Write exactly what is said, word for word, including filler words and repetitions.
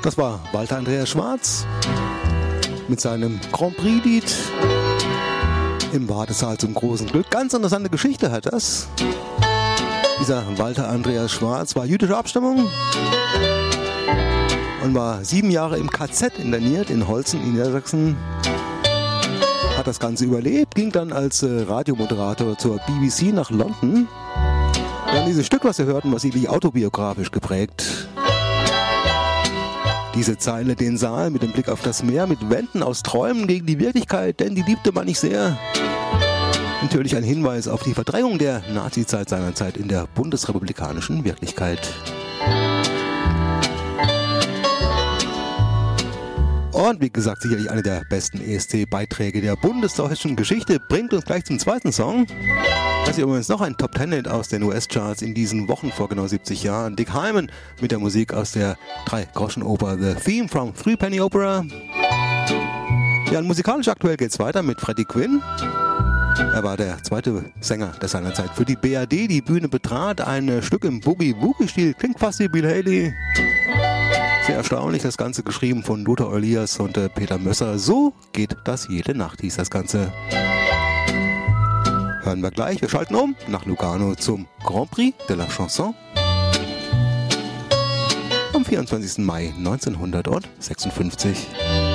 Das war Walter Andreas Schwarz mit seinem Grand Prix-Lied im Wartesaal zum großen Glück. Ganz interessante Geschichte hat das. Dieser Walter Andreas Schwarz war jüdischer Abstammung und war sieben Jahre im K Z interniert in Holzen in Niedersachsen. Hat das Ganze überlebt, ging dann als äh, Radiomoderator zur B B C nach London. Wir haben dieses Stück, was wir hörten, was sie autobiografisch geprägt. Diese Zeile, den Saal mit dem Blick auf das Meer, mit Wänden aus Träumen gegen die Wirklichkeit, denn die liebte man nicht sehr. Natürlich ein Hinweis auf die Verdrängung der Nazizeit seinerzeit in der bundesrepublikanischen Wirklichkeit. Und wie gesagt, sicherlich eine der besten E S C-Beiträge der bundesdeutschen Geschichte, bringt uns gleich zum zweiten Song. Das ist übrigens noch ein Top-Ten-Hit aus den U S-Charts in diesen Wochen vor genau siebzig Jahren. Dick Hyman mit der Musik aus der Drei-Groschen-Oper The Theme from Three Penny Opera. Ja, und musikalisch aktuell geht's weiter mit Freddie Quinn. Er war der zweite Sänger, der seinerzeit für die B R D die Bühne betrat. Ein Stück im Boogie-Woogie-Stil, klingt fast wie Bill Haley. Sehr erstaunlich, das Ganze geschrieben von Lothar Elias und äh, Peter Mösser. So geht das jede Nacht, hieß das Ganze. Hören wir gleich. Wir schalten um nach Lugano zum Grand Prix de la Chanson am vierundzwanzigsten Mai neunzehnhundertsechsundfünfzig.